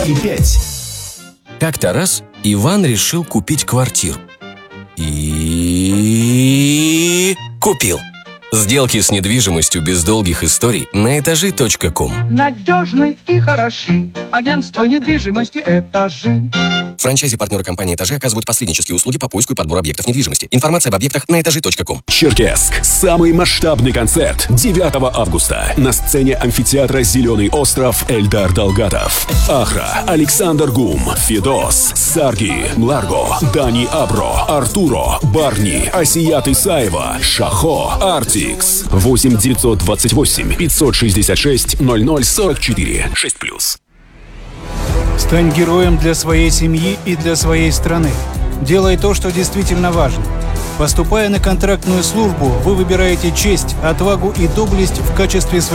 2,5. Как-то раз Иван решил купить квартиру. И купил. Сделки с недвижимостью без долгих историй на этажи.ком. Надежный и хороший. Агентство недвижимости «Этажи». Франчайзи-партнеры компании «Этажи» оказывают посреднические услуги по поиску и подбору объектов недвижимости. Информация об объектах на этажи.ком. Черкесск. Самый масштабный концерт 9 августа. На сцене амфитеатра «Зеленый остров» Эльдар Далгатов. Ахра, Александр Гум, Федос, Сарги, Мларго, Дани Абро, Артуро, Барни, Асият Исаева, Шахо, Артикс. 8 928 566 0044 6+. Стань героем для своей семьи и для своей страны. Делай то, что действительно важно. Поступая на контрактную службу, вы выбираете честь, отвагу и доблесть в качестве своей